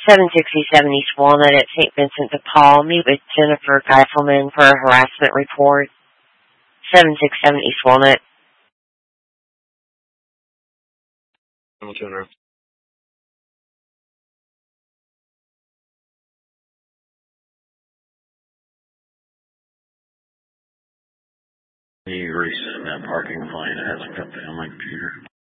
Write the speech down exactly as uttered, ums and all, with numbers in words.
seven sixty-seven East Walnut at Saint Vincent de Paul. Meet with Jennifer Geiselman for a harassment report. seven sixty-seven East Walnut. Hamilton Road. You resend that parking fine. It hasn't come through on my computer.